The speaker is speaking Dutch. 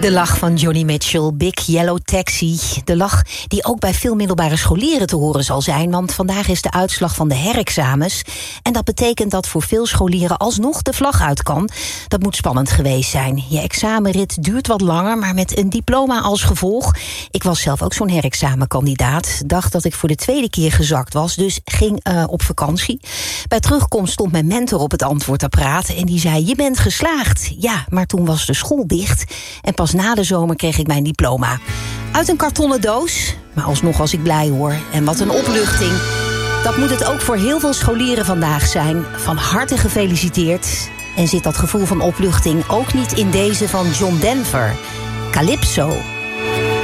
De lach van Johnny Mitchell, Big Yellow Taxi. De lach die ook bij veel middelbare scholieren te horen zal zijn, want vandaag is de uitslag van de herexamens. En dat betekent dat voor veel scholieren alsnog de vlag uit kan. Dat moet spannend geweest zijn. Je examenrit duurt wat langer, maar met een diploma als gevolg. Ik was zelf ook zo'n herexamenkandidaat. Dacht dat ik voor de tweede keer gezakt was, dus ging op vakantie. Bij terugkomst stond mijn mentor op het antwoordapparaat en die zei: je bent geslaagd. Ja, maar toen was de school dicht en pas na de zomer kreeg ik mijn diploma. Uit een kartonnen doos, maar alsnog was ik blij hoor. En wat een opluchting. Dat moet het ook voor heel veel scholieren vandaag zijn. Van harte gefeliciteerd. En zit dat gevoel van opluchting ook niet in deze van John Denver? Calypso.